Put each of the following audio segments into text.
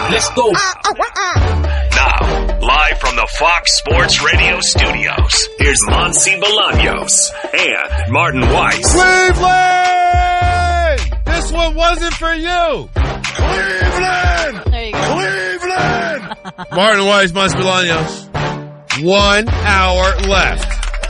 Let's go. Now, live from the Fox Sports Radio studios, here's Monty Bolaños and Martin Weiss. Cleveland! This one wasn't for you. Cleveland! There you go. Cleveland! Martin Weiss, Monty Bolaños. 1 hour left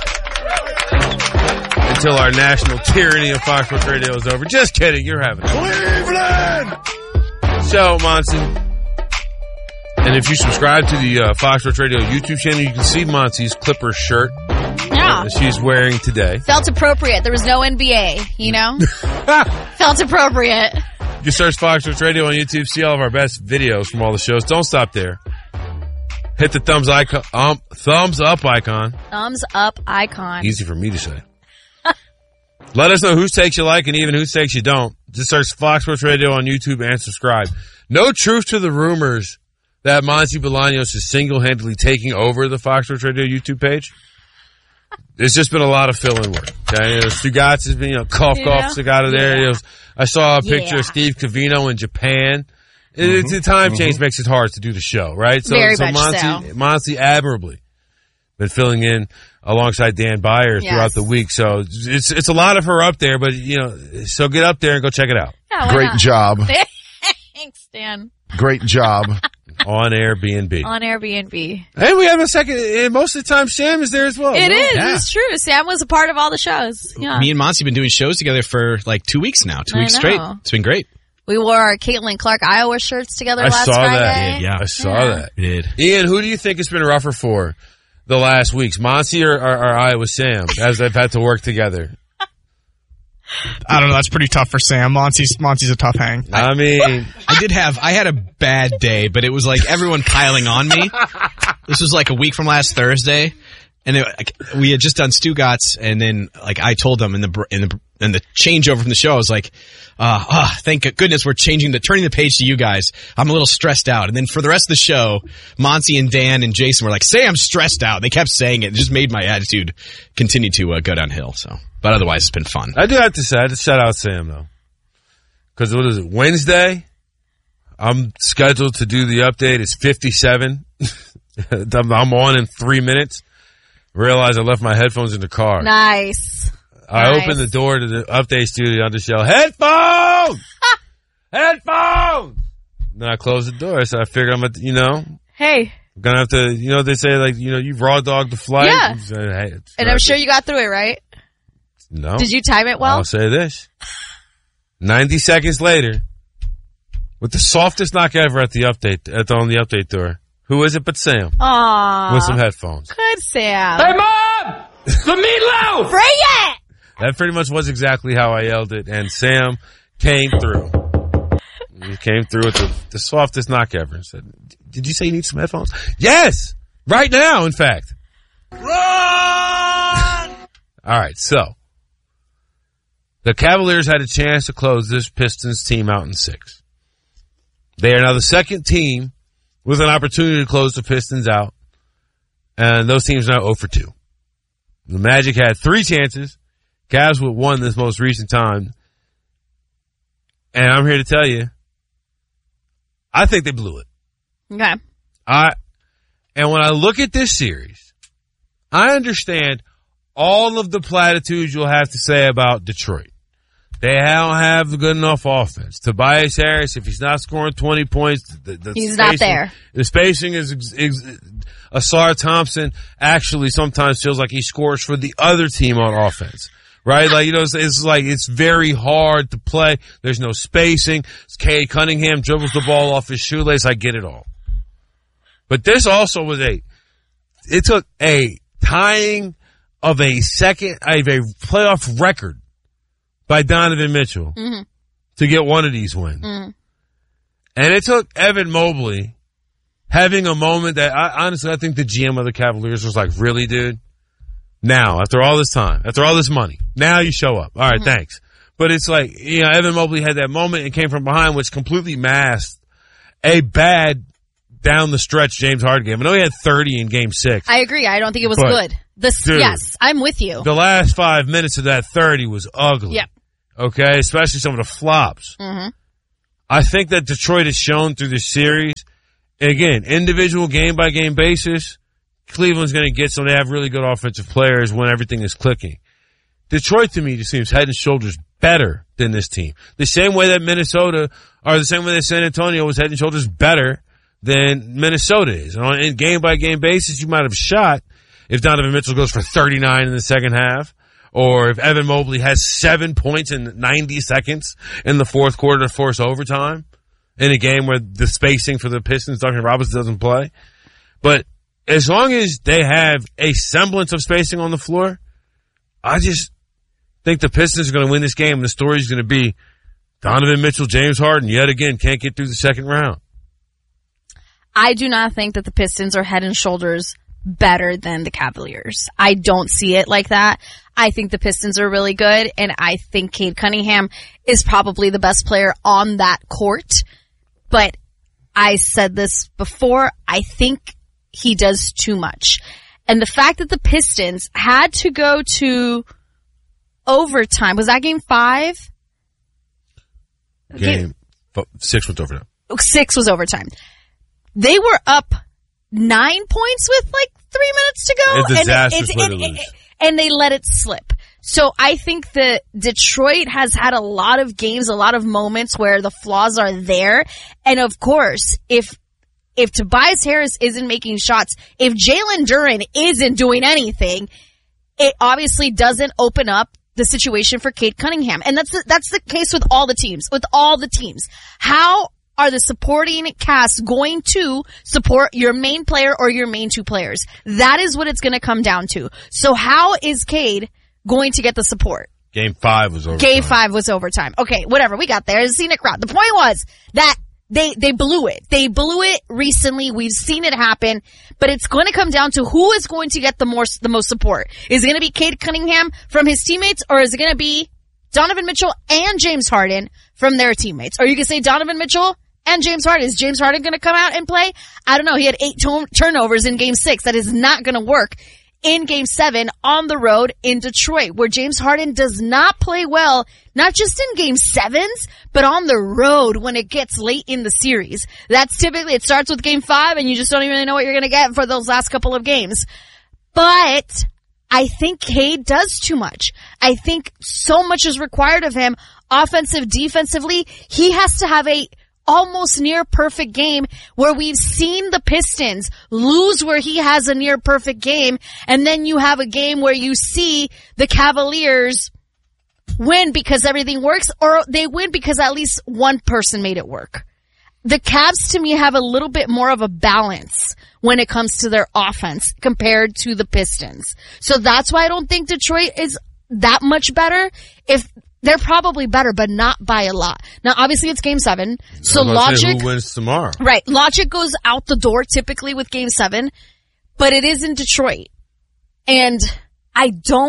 until our national tyranny of Fox Sports Radio is over. Just kidding. You're having it. Cleveland! So, Monty, and if you subscribe to the Fox Sports Radio YouTube channel, you can see Monty's Clippers shirt Yeah. she's wearing today. Felt appropriate. There was no NBA, you know? Felt appropriate. You search Fox Sports Radio on YouTube, see all of our best videos from all the shows. Don't stop there. Hit the thumbs up icon. Thumbs up icon. Easy for me to say. Let us know whose takes you like and even whose takes you don't. Just search Fox Sports Radio on YouTube and subscribe. No truth to the rumors that Monty Bolaños is single-handedly taking over the Fox Sports Radio YouTube page. It's just been a lot of fill-in work. Okay? Stugotz has been, cough, stick out of there. Yeah. I saw a picture of Steve Covino in Japan. The time change makes it hard to do the show, right? So, Very much so. Monty admirably been filling in alongside Dan Byer throughout the week. So it's a lot of her up there, but so get up there and go check it out. Yeah, Great job. Thanks, Dan. Great job. On Airbnb. On Airbnb. And we have a second, and most of the time Sam is there as well. It is. Yeah. It's true. Sam was a part of all the shows. Yeah. Me and Monty have been doing shows together for like 2 weeks now. 2 weeks I straight. know. It's been great. We wore our Caitlin Clark Iowa shirts together I last saw Friday. that. Yeah. I saw that. We did. Ian, who do you think it's been rougher for the last weeks, Monty or Iowa Sam, as they've had to work together? I don't know. That's pretty tough for Sam. Monty's a tough hang. I mean, I had a bad day, but it was like everyone piling on me. This was like a week from last Thursday, and we had just done Stugotz, and then like I told them in the changeover from the show, I was like, thank goodness we're turning the page to you guys. I'm a little stressed out. And then for the rest of the show, Monty and Dan and Jason were like, say I'm stressed out. They kept saying it. It just made my attitude continue to go downhill. So, but otherwise it's been fun. I do have to say, I had to shout out Sam though. Cause what is it, Wednesday? I'm scheduled to do the update. It's 57. I'm on in 3 minutes. Realize I left my headphones in the car. Nice. I opened the door to the update studio. I just yell, headphones! Headphones! Then I closed the door. So I figured I'm Hey. I'm gonna have to, they say like, you raw dog the flight. Yeah. You say, hey, And I'm sure you got through it, right? No. Did you time it well? I'll say this. 90 seconds later, with the softest knock ever on the update door. Who is it but Sam? Aww. With some headphones. Good, Sam. Hey, Mom! The meatloaf! Bring it! That pretty much was exactly how I yelled it, and Sam came through. He came through with the softest knock ever and said, did you say you need some headphones? Yes! Right now, in fact. Run! All right, so the Cavaliers had a chance to close this Pistons team out in 6. They are now the second team with an opportunity to close the Pistons out, and those teams are now 0 for 2. The Magic had 3 chances. Cavs with 1 this most recent time. And I'm here to tell you, I think they blew it. Okay. And when I look at this series, I understand all of the platitudes you'll have to say about Detroit. They don't have a good enough offense. Tobias Harris, if he's not scoring 20 points, he's not there. The spacing is Asar Thompson actually sometimes feels like he scores for the other team on offense. Right? Like, it's very hard to play. There's no spacing. Cade Cunningham dribbles the ball off his shoelace. I get it all. But this also was it took a tying of a playoff record by Donovan Mitchell to get one of these wins. Mm-hmm. And it took Evan Mobley having a moment that I think the GM of the Cavaliers was like, really, dude? Now, after all this time, after all this money, now you show up. All right, thanks. But it's like, Evan Mobley had that moment and came from behind, which completely masked a bad down the stretch James Harden game. I know he had 30 in game 6. I agree. I don't think it was good. Dude, yes, I'm with you. The last 5 minutes of that 30 was ugly. Yep. Okay, especially some of the flops. Mm-hmm. I think that Detroit has shown through this series, again, individual game-by-game basis, Cleveland's going to get some. They have really good offensive players when everything is clicking. Detroit, to me, just seems head and shoulders better than this team. The same way that Minnesota, or the same way that San Antonio was head and shoulders better than Minnesota is. On a game-by-game basis, you might have shot if Donovan Mitchell goes for 39 in the second half, or if Evan Mobley has 7 points in 90 seconds in the fourth quarter to force overtime in a game where the spacing for the Pistons, Duncan Robinson doesn't play. But as long as they have a semblance of spacing on the floor, I just think the Pistons are going to win this game, and the story is going to be Donovan Mitchell, James Harden, yet again, can't get through the second round. I do not think that the Pistons are head and shoulders better than the Cavaliers. I don't see it like that. I think the Pistons are really good, and I think Cade Cunningham is probably the best player on that court. But I said this before, I think he does too much. And the fact that the Pistons had to go to overtime, was that game 5? Game 6 was overtime. 6 was overtime. They were up 9 points with like 3 minutes to go. A disastrous way to lose. And they let it slip. So I think that Detroit has had a lot of games, a lot of moments where the flaws are there. And of course, if Tobias Harris isn't making shots, if Jalen Duren isn't doing anything, it obviously doesn't open up the situation for Cade Cunningham. And that's the case with all the teams. How are the supporting cast going to support your main player or your main 2 players? That is what it's going to come down to. So how is Cade going to get the support? Game 5 was overtime. Game 5 was overtime. Okay, whatever. We got there. It's a scenic route. The point was that they blew it. They blew it recently. We've seen it happen, but it's going to come down to who is going to get the most support. Is it going to be Cade Cunningham from his teammates, or is it going to be Donovan Mitchell and James Harden from their teammates? Or you can say Donovan Mitchell and James Harden. Is James Harden going to come out and play? I don't know. He had 8 turnovers in game 6. That is not going to work in game 7 on the road in Detroit, where James Harden does not play well, not just in game 7s, but on the road when it gets late in the series. That's typically, it starts with game 5 and you just don't even know what you're going to get for those last couple of games. But I think Cade does too much. I think so much is required of him, offensive, defensively. He has to have a almost near perfect game where we've seen the Pistons lose where he has a near perfect game, and then you have a game where you see the Cavaliers win because everything works, or they win because at least one person made it work. The Cavs to me have a little bit more of a balance when it comes to their offense compared to the Pistons. So that's why I don't think Detroit is that much better. If they're probably better, but not by a lot. Now, obviously, it's game 7. So logic, who wins tomorrow? Right. Logic goes out the door typically with game 7, but it is in Detroit. And I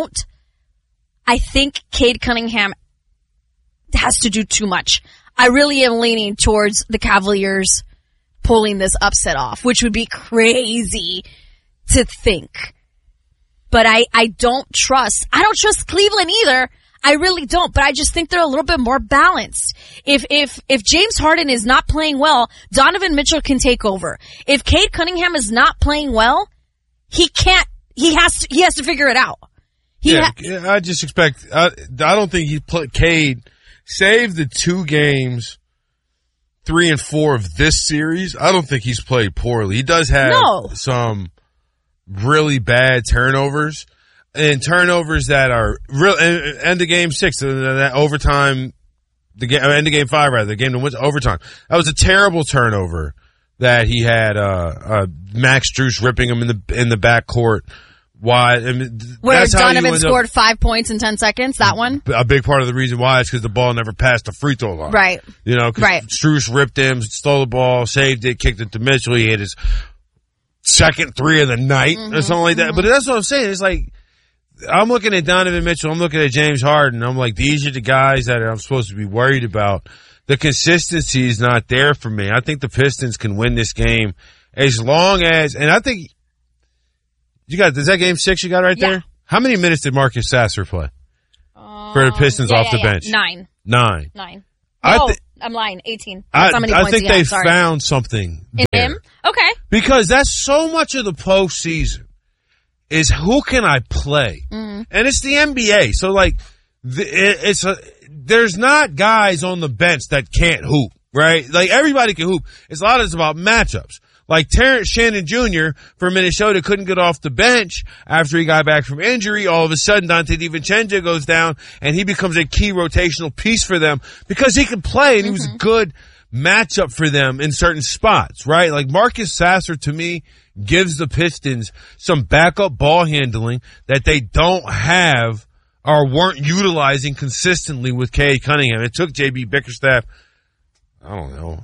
think Cade Cunningham has to do too much. I really am leaning towards the Cavaliers pulling this upset off, which would be crazy to think. But I don't trust Cleveland either. I really don't, but I just think they're a little bit more balanced. If James Harden is not playing well, Donovan Mitchell can take over. If Cade Cunningham is not playing well, he has to figure it out. I just expect, I don't think Cade, save the 2 games, 3 and 4 of this series, I don't think he's played poorly. He does have some really bad turnovers. And turnovers that are real, end of game 6, that overtime, end of game 5 rather, the game that went to overtime. That was a terrible turnover that he had, Max Strus ripping him in the backcourt. Why? I mean, where Donovan scored 5 points in 10 seconds, that one? A big part of the reason why is because the ball never passed the free throw line. Right. You know, because Strus ripped him, stole the ball, saved it, kicked it to Mitchell. He hit his second 3 of the night or something like that. But that's what I'm saying. It's like, I'm looking at Donovan Mitchell, I'm looking at James Harden, I'm like, these are the guys that I'm supposed to be worried about. The consistency is not there for me. I think the Pistons can win this game as long as, and I think, is that game 6 you got right there? How many minutes did Marcus Sasser play? For the Pistons off the bench? 9. 9. I'm lying. 18. That's how many I points think he had. they Sorry. found something In there. him? Okay. Because that's so much of the postseason is who can I play? And it's the NBA. So like, there's not guys on the bench that can't hoop, right? Like everybody can hoop. It's about matchups. Like Terrence Shannon Jr. for Minnesota couldn't get off the bench after he got back from injury. All of a sudden, Dante DiVincenzo goes down and he becomes a key rotational piece for them because he could play and he was a good matchup for them in certain spots, right? Like Marcus Sasser to me gives the Pistons some backup ball handling that they don't have or weren't utilizing consistently with Cade Cunningham. It took JB Bickerstaff, I don't know,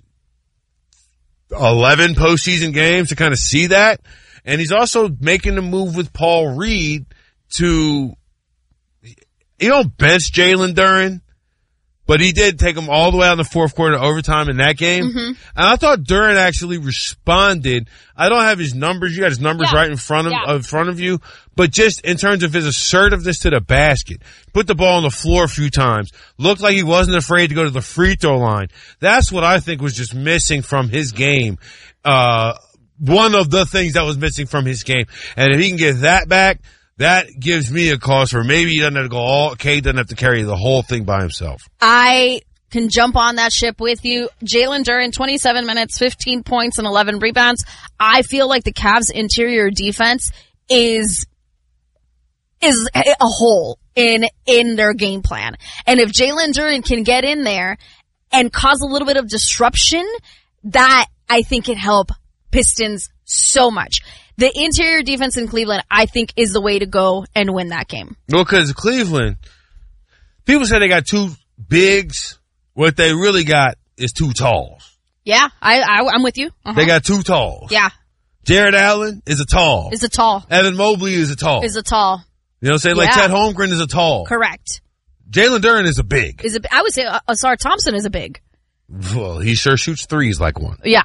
11 postseason games to kind of see that. And he's also making the move with Paul Reed to, you don't bench Jalen Duren, but he did take him all the way out in the fourth quarter overtime in that game. And I thought Duren actually responded. I don't have his numbers. You got his numbers right in front of you. But just in terms of his assertiveness to the basket, put the ball on the floor a few times, looked like he wasn't afraid to go to the free throw line. That's what I think was just missing from his game. One of the things that was missing from his game. And if he can get that back, that gives me a cause for maybe he doesn't have to go Cade doesn't have to carry the whole thing by himself. I can jump on that ship with you. Jalen Duren, 27 minutes, 15 points and 11 rebounds. I feel like the Cavs interior defense is a hole in their game plan. And if Jalen Duren can get in there and cause a little bit of disruption, that I think can help Pistons so much. The interior defense in Cleveland, I think, is the way to go and win that game. Well, because Cleveland, people say they got two bigs. What they really got is two talls. Yeah, I'm with you. They got two talls. Yeah. Jared Allen is a tall. Is a tall. Evan Mobley is a tall. Is a tall. You know what I'm saying? Like Chet Holmgren is a tall. Correct. Jalen Duren is a big. I would say Asar Thompson is a big. Well, he sure shoots threes like one. Yeah.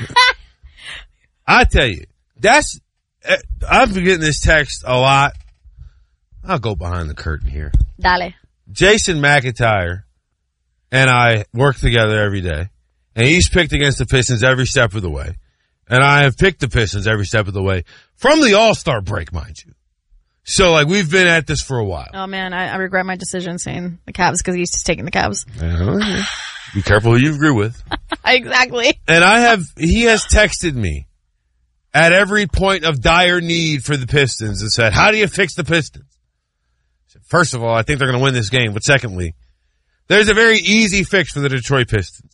I tell you, I've been getting this text a lot. I'll go behind the curtain here. Dale. Jason McIntyre and I work together every day, and he's picked against the Pistons every step of the way. And I have picked the Pistons every step of the way from the All-Star break, mind you. So, like, we've been at this for a while. Oh, man, I regret my decision saying the Cavs because he's just taking the Cavs. Be careful who you agree with. Exactly. And he has texted me at every point of dire need for the Pistons and said, how do you fix the Pistons? I said, first of all, I think they're going to win this game. But secondly, there's a very easy fix for the Detroit Pistons.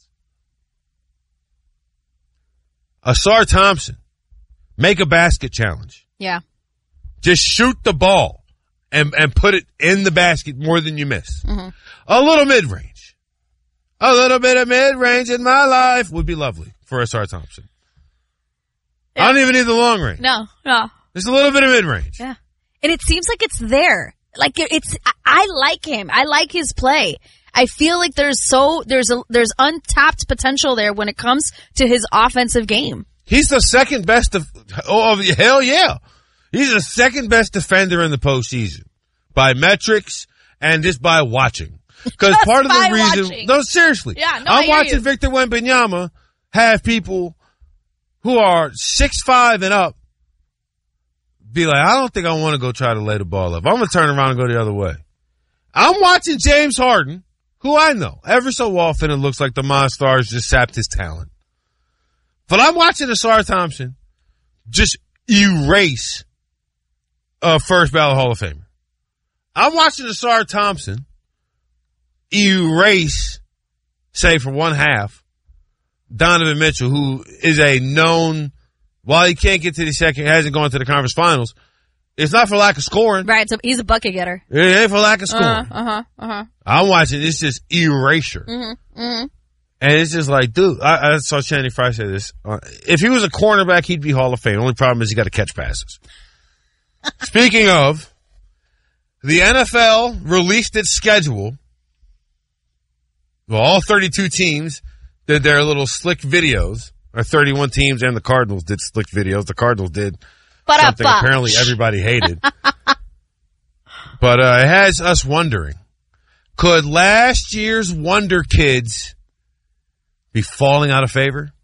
Asar Thompson, make a basket challenge. Yeah. Just shoot the ball and put it in the basket more than you miss. A little mid-range. A little bit of mid-range in my life would be lovely for Asar Thompson. Yeah. I don't even need the long range. No. Just a little bit of mid-range. Yeah. And it seems like it's there. Like I like him. I like his play. I feel like there's untapped potential there when it comes to his offensive game. He's the second best hell yeah. He's the second best defender in the postseason by metrics and just by watching. Because part of the reason, watching. No, seriously. Yeah, no, I'm watching Victor Wembanyama have people who are 6'5" and up be like, I don't think I want to go try to lay the ball up. I'm going to turn around and go the other way. I'm watching James Harden, who I know ever so often it looks like the Monstars just sapped his talent. But I'm watching Asar Thompson just erase a first ballot Hall of Famer. I'm watching Asar Thompson erase, say for one half, Donovan Mitchell, who is a known, while he can't get to the second, hasn't gone to the conference finals, it's not for lack of scoring. Right, so he's a bucket getter. It ain't for lack of scoring. I'm watching, it's just erasure. And it's just like, dude, I saw Channing Frye say this. If he was a cornerback, he'd be Hall of Fame. Only problem is he got to catch passes. Speaking of, the NFL released its schedule. Well, all 32 teams did their little slick videos. Or 31 teams and the Cardinals did slick videos. The Cardinals did something apparently everybody hated. But it has us wondering, could last year's Wonder Kids be falling out of favor?